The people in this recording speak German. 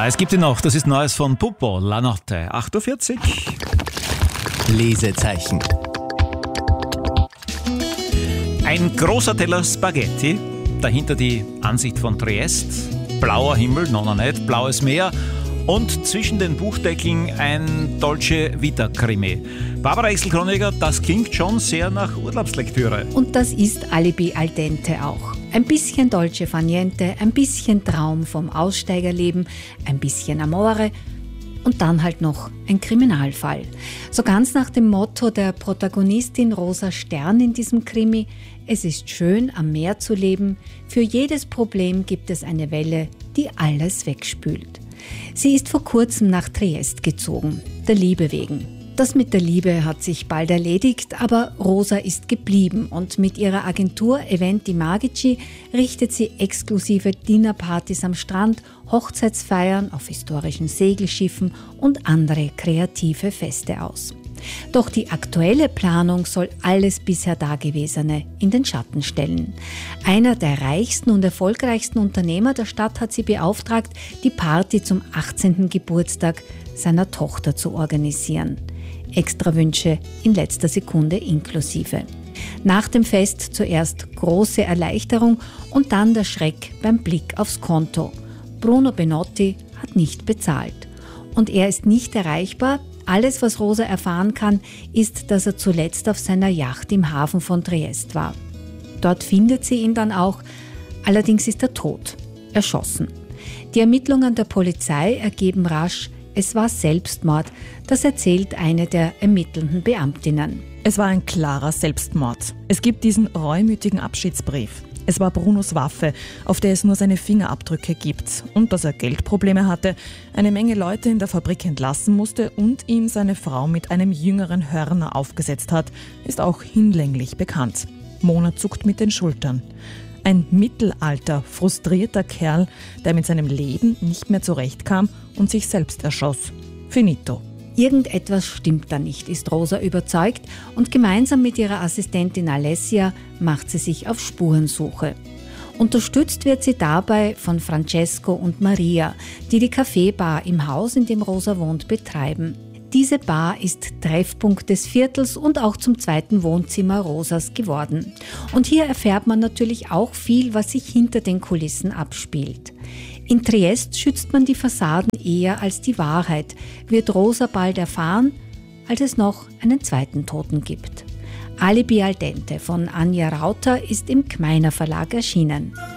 Ja, es gibt ihn noch. Das ist Neues von Pupo, La Notte. 8.40 Uhr. Lesezeichen. Ein großer Teller Spaghetti, dahinter die Ansicht von Triest, blauer Himmel, noch nicht, blaues Meer und zwischen den Buchdeckeln ein Dolce Vita Krimi. Barbara Exl-Kroniger, das klingt schon sehr nach Urlaubslektüre. Und das ist Alibi al dente auch. Ein bisschen Dolce Far Niente, ein bisschen Traum vom Aussteigerleben, ein bisschen Amore und dann halt noch ein Kriminalfall. So ganz nach dem Motto der Protagonistin Rosa Stern in diesem Krimi: Es ist schön, am Meer zu leben. Für jedes Problem gibt es eine Welle, die alles wegspült. Sie ist vor kurzem nach Triest gezogen, der Liebe wegen. Das mit der Liebe hat sich bald erledigt, aber Rosa ist geblieben und mit ihrer Agentur Eventi Magici richtet sie exklusive Dinnerpartys am Strand, Hochzeitsfeiern auf historischen Segelschiffen und andere kreative Feste aus. Doch die aktuelle Planung soll alles bisher Dagewesene in den Schatten stellen. Einer der reichsten und erfolgreichsten Unternehmer der Stadt hat sie beauftragt, die Party zum 18. Geburtstag seiner Tochter zu organisieren. Extrawünsche in letzter Sekunde inklusive. Nach dem Fest zuerst große Erleichterung und dann der Schreck beim Blick aufs Konto. Bruno Benotti hat nicht bezahlt. Und er ist nicht erreichbar. Alles, was Rosa erfahren kann, ist, dass er zuletzt auf seiner Yacht im Hafen von Triest war. Dort findet sie ihn dann auch, allerdings ist er tot, erschossen. Die Ermittlungen der Polizei ergeben rasch, es war Selbstmord, das erzählt eine der ermittelnden Beamtinnen. Es war ein klarer Selbstmord. Es gibt diesen reumütigen Abschiedsbrief. Es war Brunos Waffe, auf der es nur seine Fingerabdrücke gibt. Und dass er Geldprobleme hatte, eine Menge Leute in der Fabrik entlassen musste und ihm seine Frau mit einem jüngeren Hörner aufgesetzt hat, ist auch hinlänglich bekannt. Mona zuckt mit den Schultern. Ein mittelalter, frustrierter Kerl, der mit seinem Leben nicht mehr zurechtkam und sich selbst erschoss. Finito. Irgendetwas stimmt da nicht, ist Rosa überzeugt, und gemeinsam mit ihrer Assistentin Alessia macht sie sich auf Spurensuche. Unterstützt wird sie dabei von Francesco und Maria, die die Kaffeebar im Haus, in dem Rosa wohnt, betreiben. Diese Bar ist Treffpunkt des Viertels und auch zum zweiten Wohnzimmer Rosas geworden. Und hier erfährt man natürlich auch viel, was sich hinter den Kulissen abspielt. In Triest schützt man die Fassaden eher als die Wahrheit, wird Rosa bald erfahren, als es noch einen zweiten Toten gibt. Alibi al dente von Anja Rauter ist im Gmeiner Verlag erschienen.